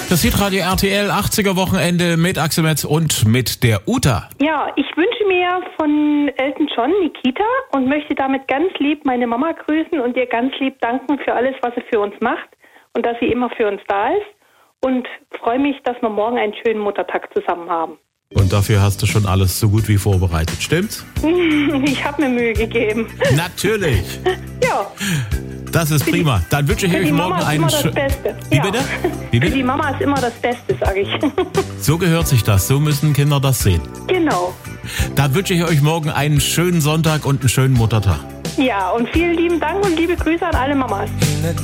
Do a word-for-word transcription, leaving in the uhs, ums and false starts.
Das Hitradio R T L achtziger Wochenende mit Axel Metz und mit der Uta. Ja, ich wünsche mir von Elton John Nikita und möchte damit ganz lieb meine Mama grüßen und ihr ganz lieb danken für alles, was sie für uns macht und dass sie immer für uns da ist. Und freue mich, dass wir morgen einen schönen Muttertag zusammen haben. Und dafür hast du schon alles so gut wie vorbereitet, stimmt's? Ich habe mir Mühe gegeben. Natürlich. Ja. Das ist prima. Dann wünsche ich Für euch die morgen Mama ist einen immer das schönen... Beste. Wie Ja. bitte? Wie bitte? Für die Mama ist immer das Beste, sage ich. So gehört sich das. So müssen Kinder das sehen. Genau. Dann wünsche ich euch morgen einen schönen Sonntag und einen schönen Muttertag. Ja, und vielen lieben Dank und liebe Grüße an alle Mamas.